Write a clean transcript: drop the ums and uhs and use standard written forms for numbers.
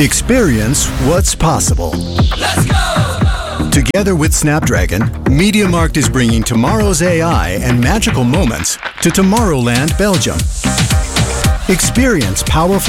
Experience what's possible. Let's go! Together with Snapdragon, MediaMarkt is bringing tomorrow's AI and magical moments to Tomorrowland, Belgium. Experience powerful